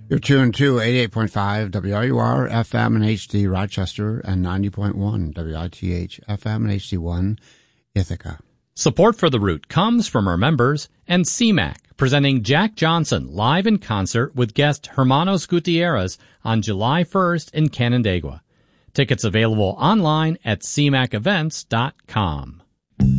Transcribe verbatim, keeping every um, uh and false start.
You're tuned to eighty-eight point five W R U R F M and H D Rochester and ninety point one W I T H F M and H D one Ithaca. Support for The Root comes from our members and C MAC, presenting Jack Johnson live in concert with guest Hermanos Gutierrez on July first in Canandaigua. Tickets available online at c mac events dot com.